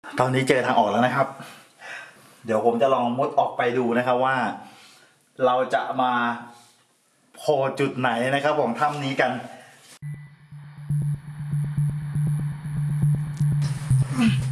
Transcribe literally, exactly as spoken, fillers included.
ตอนนี้เจอทางออกแล้วนะครับเดี๋ยวผมจะลองมุดออกไปดูนะครับว่าเราจะมาโผล่จุดไหนนะครับของถ้ำนี้กัน